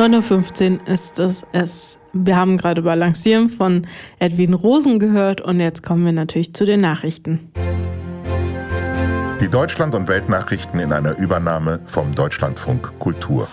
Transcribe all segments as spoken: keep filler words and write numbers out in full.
neun Uhr fünfzehn ist es. es. Wir haben gerade über Lancieren von Edwin Rosen gehört und jetzt kommen wir natürlich zu den Nachrichten. Die Deutschland- und Weltnachrichten in einer Übernahme vom Deutschlandfunk Kultur.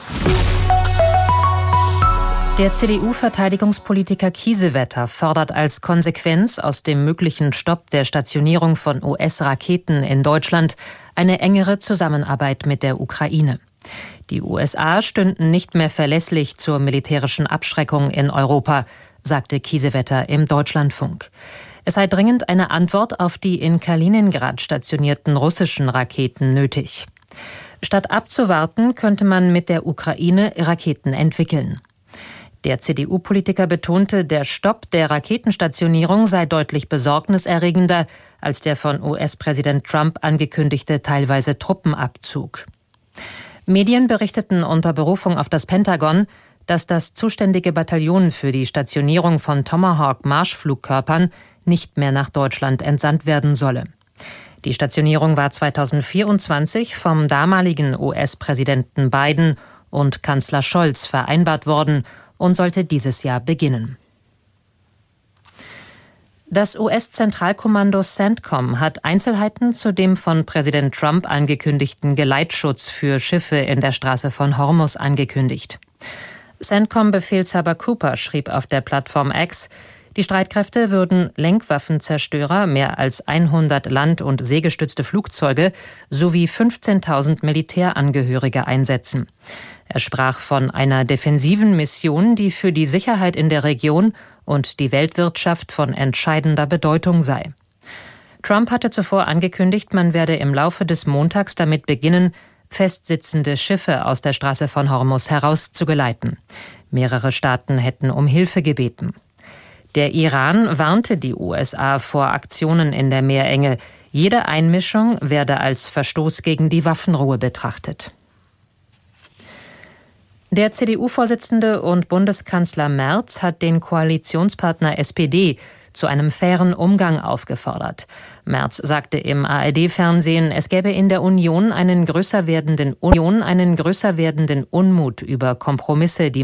Der C D U-Verteidigungspolitiker Kiesewetter fordert als Konsequenz aus dem möglichen Stopp der Stationierung von U S-Raketen in Deutschland eine engere Zusammenarbeit mit der Ukraine. Die U S A stünden nicht mehr verlässlich zur militärischen Abschreckung in Europa, sagte Kiesewetter im Deutschlandfunk. Es sei dringend eine Antwort auf die in Kaliningrad stationierten russischen Raketen nötig. Statt abzuwarten, könnte man mit der Ukraine Raketen entwickeln. Der C D U-Politiker betonte, der Stopp der Raketenstationierung sei deutlich besorgniserregender als der von U S-Präsident Trump angekündigte teilweise Truppenabzug. Medien berichteten unter Berufung auf das Pentagon, dass das zuständige Bataillon für die Stationierung von Tomahawk-Marschflugkörpern nicht mehr nach Deutschland entsandt werden solle. Die Stationierung war zweitausendvierundzwanzig vom damaligen U S-Präsidenten Biden und Kanzler Scholz vereinbart worden und sollte dieses Jahr beginnen. Das U S-Zentralkommando CENTCOM hat Einzelheiten zu dem von Präsident Trump angekündigten Geleitschutz für Schiffe in der Straße von Hormuz angekündigt. CENTCOM-Befehlshaber Cooper schrieb auf der Plattform X, die Streitkräfte würden Lenkwaffenzerstörer, mehr als hundert land- und seegestützte Flugzeuge sowie fünfzehntausend Militärangehörige einsetzen. Er sprach von einer defensiven Mission, die für die Sicherheit in der Region und die Weltwirtschaft von entscheidender Bedeutung sei. Trump hatte zuvor angekündigt, man werde im Laufe des Montags damit beginnen, festsitzende Schiffe aus der Straße von Hormuz herauszugeleiten. Mehrere Staaten hätten um Hilfe gebeten. Der Iran warnte die U S A vor Aktionen in der Meerenge. Jede Einmischung werde als Verstoß gegen die Waffenruhe betrachtet. Der C D U-Vorsitzende und Bundeskanzler Merz hat den Koalitionspartner S P D zu einem fairen Umgang aufgefordert. Merz sagte im A R D-Fernsehen, es gäbe in der Union einen größer werdenden Union einen größer werdenden Unmut über Kompromisse, die